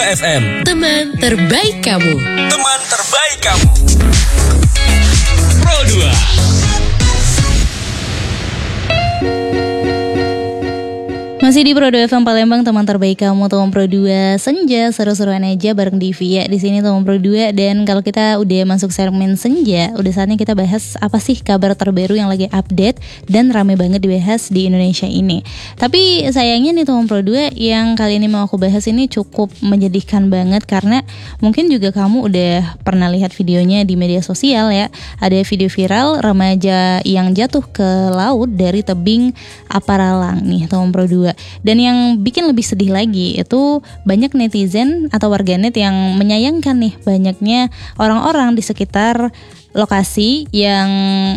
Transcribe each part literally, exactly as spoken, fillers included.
F M, teman terbaik kamu. Teman terbaik kamu. Pro dua. Masih di Pro dua F M Palembang, teman terbaik kamu, teman Pro dua Senja, seru-seruan aja bareng Divi ya. Di sini teman Pro dua, dan kalau kita udah masuk segmen Senja, udah saatnya kita bahas apa sih kabar terbaru yang lagi update dan rame banget dibahas di Indonesia ini. Tapi sayangnya nih teman Pro dua, yang kali ini mau aku bahas ini cukup menyedihkan banget, karena mungkin juga kamu udah pernah lihat videonya di media sosial ya. Ada video viral remaja yang jatuh ke laut dari tebing Aparalang nih teman Pro dua. Dan yang bikin lebih sedih lagi itu banyak netizen atau warganet yang menyayangkan nih banyaknya orang-orang di sekitar lokasi yang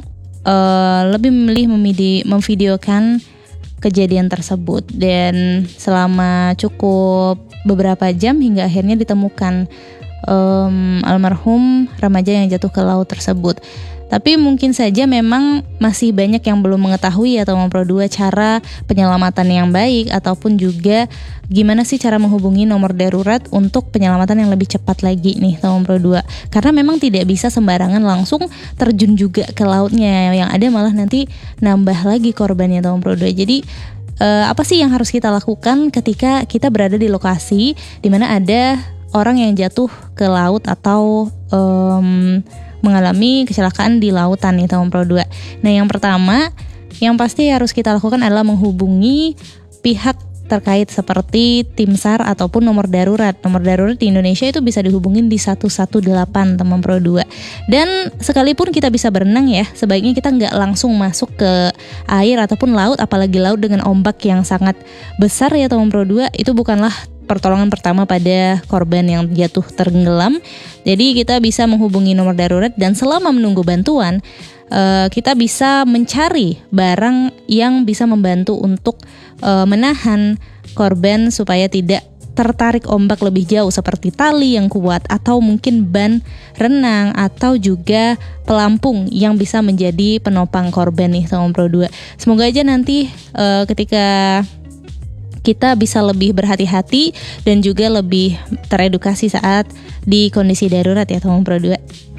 uh, lebih memilih memidi- memvideokan kejadian tersebut. Dan selama cukup beberapa jam hingga akhirnya ditemukan um, almarhum remaja yang jatuh ke laut tersebut. Tapi mungkin saja memang masih banyak yang belum mengetahui atau memperoleh cara penyelamatan yang baik, ataupun juga gimana sih cara menghubungi nomor darurat untuk penyelamatan yang lebih cepat lagi nih teman Pro dua. Karena memang tidak bisa sembarangan langsung terjun juga ke lautnya, yang ada malah nanti nambah lagi korbannya teman Pro dua. Jadi eh, apa sih yang harus kita lakukan ketika kita berada di lokasi di mana ada orang yang jatuh ke laut atau um, mengalami kecelakaan di lautan nih teman Pro dua. Nah, yang pertama yang pasti harus kita lakukan adalah menghubungi pihak terkait seperti tim SAR ataupun nomor darurat. Nomor darurat di Indonesia itu bisa dihubungin di satu satu delapan teman Pro dua. Dan sekalipun kita bisa berenang ya, sebaiknya kita nggak langsung masuk ke air ataupun laut, apalagi laut dengan ombak yang sangat besar ya teman Pro dua. Itu bukanlah pertolongan pertama pada korban yang jatuh tenggelam. Jadi kita bisa menghubungi nomor darurat, dan selama menunggu bantuan uh, kita bisa mencari barang yang bisa membantu untuk uh, menahan korban supaya tidak tertarik ombak lebih jauh, seperti tali yang kuat atau mungkin ban renang atau juga pelampung yang bisa menjadi penopang korban nih teman Pro dua. Semoga aja nanti uh, ketika kita bisa lebih berhati-hati dan juga lebih teredukasi saat di kondisi darurat ya teman Pro dua.